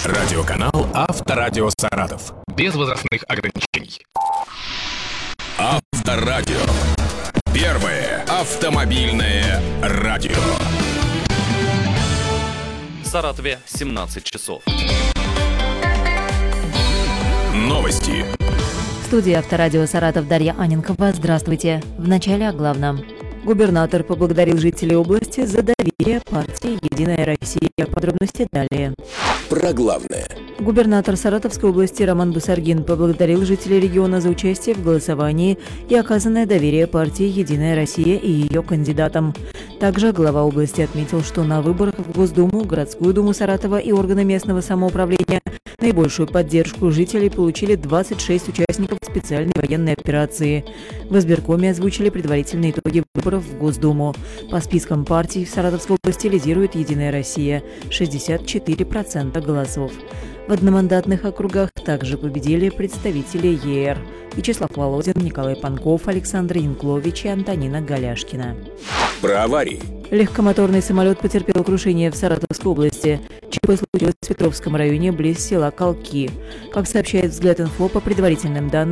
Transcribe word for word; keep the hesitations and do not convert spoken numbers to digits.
Радиоканал «Авторадио Саратов». Без возрастных ограничений. Авторадио. Первое автомобильное радио. В Саратове семнадцать часов. Новости. В студии Авторадио Саратов Дарья Аненкова. Здравствуйте. Вначале о главном. Губернатор поблагодарил жителей области за доверие партии «Единая Россия». Подробности далее. Про главное. Губернатор Саратовской области Роман Бусаргин поблагодарил жителей региона за участие в голосовании и оказанное доверие партии «Единая Россия» и ее кандидатам. Также глава области отметил, что на выборах в Госдуму, Городскую думу Саратова и органы местного самоуправления наибольшую поддержку жителей получили двадцать шесть участников специальной военной операции. В избиркоме озвучили предварительные итоги выборов в Госдуму. По спискам партий в Саратовской области лидирует «Единая Россия» – шестьдесят четыре процента голосов. В одномандатных округах также победили представители ЕР – Вячеслав Володин, Николай Панков, Александр Янклович и Антонина Голяшкина. Про аварии. Легкомоторный самолет потерпел крушение в Саратовской области. ЧП случилось в Петровском районе близ села Колки. Как сообщает «Взгляд инфо», по предварительным данным,